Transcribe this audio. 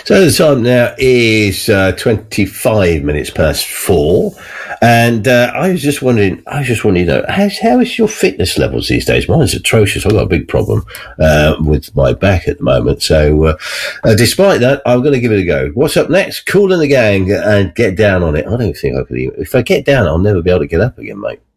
So the time now is 25 minutes past 4. And I was just wanting to know, how is your fitness levels these days? Mine's atrocious. I've got a big problem with my back at the moment. So despite that, I'm going to give it a go. What's up next? Kool and the Gang and Get Down on It. I don't think I could even... If I get down, I'll never be able to get up again, mate.